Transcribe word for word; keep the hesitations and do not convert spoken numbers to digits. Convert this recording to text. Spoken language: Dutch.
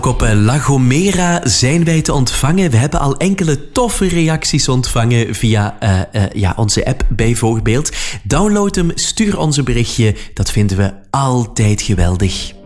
Op La Gomera zijn wij te ontvangen. We hebben al enkele toffe reacties ontvangen via uh, uh, ja, onze app bijvoorbeeld. Download hem, stuur ons een berichtje. Dat vinden we altijd geweldig.